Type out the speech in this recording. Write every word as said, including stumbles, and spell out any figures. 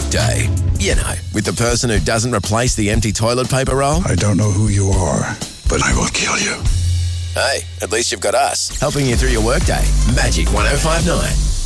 workday. You know, with the person who doesn't replace the empty toilet paper roll. I don't know who you are, but I will kill you. Hey, at least you've got us, helping you through your workday. Magic one oh five nine.